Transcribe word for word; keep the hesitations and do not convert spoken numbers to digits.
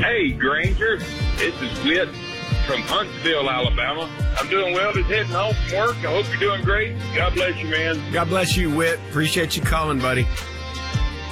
Hey, Granger. This is Whit from Huntsville, Alabama. I'm doing well. Just heading home from work. I hope you're doing great. God bless you, man. God bless you, Whit. Appreciate you calling, buddy.